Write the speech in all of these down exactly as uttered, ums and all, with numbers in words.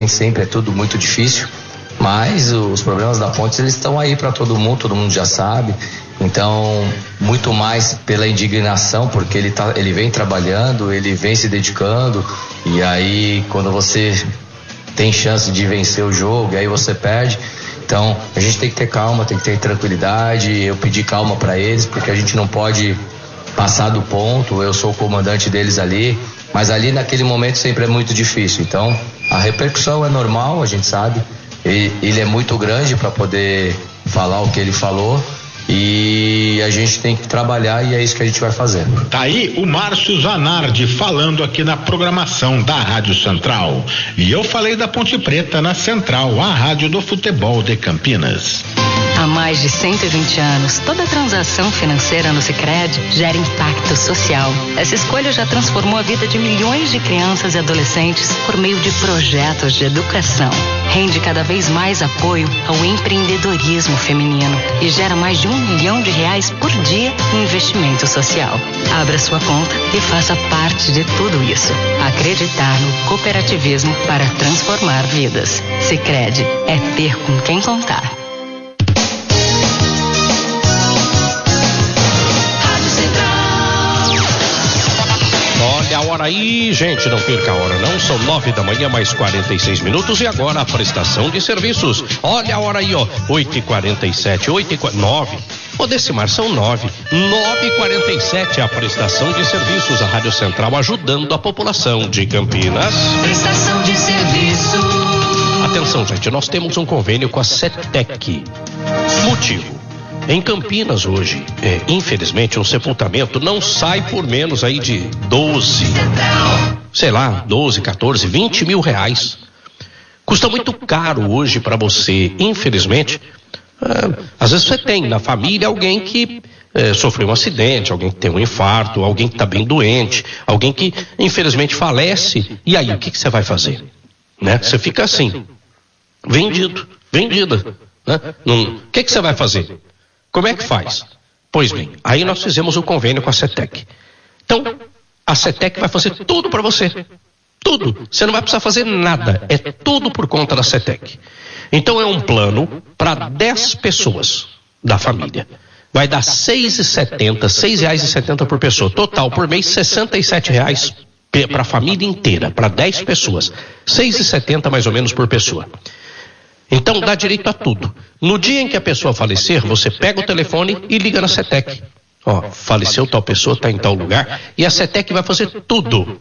sempre é tudo muito difícil, mas os problemas da Pontes, eles estão aí para todo mundo, todo mundo já sabe. Então, muito mais pela indignação, porque ele, tá, ele vem trabalhando, ele vem se dedicando, e aí quando você tem chance de vencer o jogo, e aí você perde. Então, a gente tem que ter calma, tem que ter tranquilidade. Eu pedi calma para eles, porque a gente não pode passar do ponto. Eu sou o comandante deles ali, mas ali naquele momento sempre é muito difícil. Então, a repercussão é normal, a gente sabe. Ele, ele é muito grande para poder falar o que ele falou. E a gente tem que trabalhar e é isso que a gente vai fazer. Tá aí o Márcio Zanardi falando aqui na programação da Rádio Central. E eu falei da Ponte Preta na Central, a rádio do futebol de Campinas. Há mais de cento e vinte anos, toda transação financeira no Sicredi gera impacto social. Essa escolha já transformou a vida de milhões de crianças e adolescentes por meio de projetos de educação. Rende cada vez mais apoio ao empreendedorismo feminino e gera mais de um milhão de reais por dia em investimento social. Abra sua conta e faça parte de tudo isso. Acreditar no cooperativismo para transformar vidas. Sicredi é ter com quem contar. Olha a hora aí, gente, não perca a hora não, são nove da manhã, mais quarenta e seis minutos e agora a prestação de serviços. Olha a hora aí, ó, oito e quarenta e sete, oito e nove. Ô, Decimar, são nove, nove e quarenta e sete, a prestação de serviços, a Rádio Central ajudando a população de Campinas. Prestação de serviço. Atenção, gente, nós temos um convênio com a CETEC. Motivo: em Campinas hoje, é, infelizmente, um sepultamento não sai por menos aí de doze, sei lá, doze, quatorze, vinte mil reais. Custa muito caro hoje para você, infelizmente. É, às vezes você tem na família alguém que é, sofreu um acidente, alguém que tem um infarto, alguém que está bem doente, alguém que infelizmente falece. E aí, o que, que você vai fazer? Né? Você fica assim, vendido, vendida. Né? O que, que você vai fazer? Como é que faz? Pois bem, aí nós fizemos um convênio com a CETEC. Então, a CETEC vai fazer tudo para você. Tudo. Você não vai precisar fazer nada. É tudo por conta da CETEC. Então, é um plano para dez pessoas da família. Vai dar seis reais e setenta, seis reais e setenta por pessoa. Total, por mês, sessenta e sete reais para a família inteira, para dez pessoas. seis reais e setenta mais ou menos por pessoa. Então dá direito a tudo. No dia em que a pessoa falecer, você pega o telefone e liga na CETEC. Ó, faleceu tal pessoa, está em tal lugar, e a CETEC vai fazer tudo.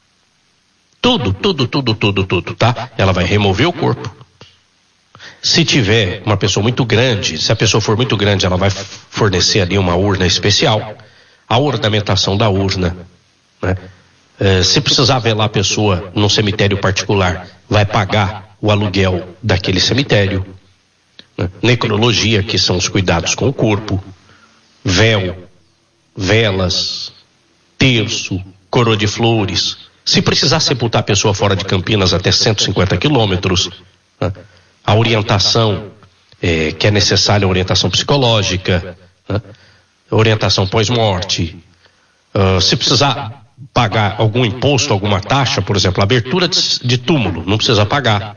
Tudo, tudo, tudo, tudo, tudo, tá? Ela vai remover o corpo. Se tiver uma pessoa muito grande, se a pessoa for muito grande, ela vai fornecer ali uma urna especial. A ornamentação da urna, né? É, se precisar velar a pessoa num cemitério particular, vai pagar o aluguel daquele cemitério, né? Necrologia, que são os cuidados com o corpo, véu, velas, terço, coroa de flores. Se precisar sepultar a pessoa fora de Campinas até cento e cinquenta quilômetros, né? A orientação, é, que é necessária, a orientação psicológica, né? Orientação pós-morte. Uh, se precisar pagar algum imposto, alguma taxa, por exemplo, abertura de, de túmulo, não precisa pagar.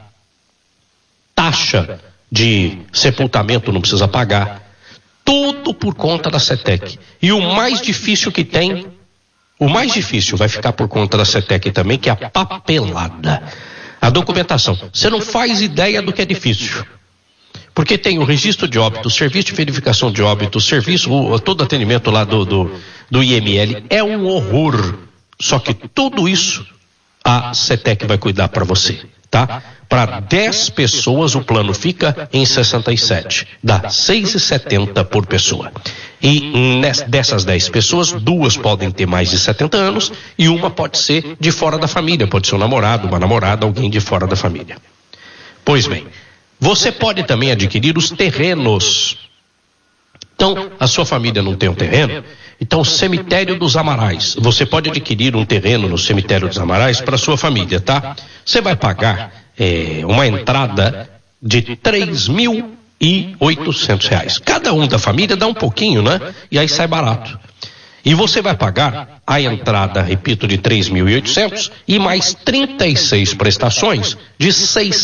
Taxa de sepultamento não precisa pagar. Tudo por conta da CETEC. E o mais difícil que tem, o mais difícil vai ficar por conta da CETEC também, que é a papelada. A documentação. Você não faz ideia do que é difícil. Porque tem o registro de óbito, o serviço de verificação de óbito, o serviço, o, todo atendimento lá do, do, do I M L. É um horror. Só que tudo isso a CETEC vai cuidar para você, tá? Para dez pessoas o plano fica em sessenta e sete, dá seis reais e setenta por pessoa. E dessas dez pessoas, duas podem ter mais de setenta anos e uma pode ser de fora da família, pode ser um namorado, uma namorada, alguém de fora da família. Pois bem, você pode também adquirir os terrenos. Então, a sua família não tem um terreno? Então, o Cemitério dos Amarais. Você pode adquirir um terreno no Cemitério dos Amarais para sua família, tá? Você vai pagar é, uma entrada de três mil e oitocentos reais. Cada um da família dá um pouquinho, né? E aí sai barato. E você vai pagar a entrada, repito, de três mil e oitocentos e mais trinta e seis prestações de seiscentos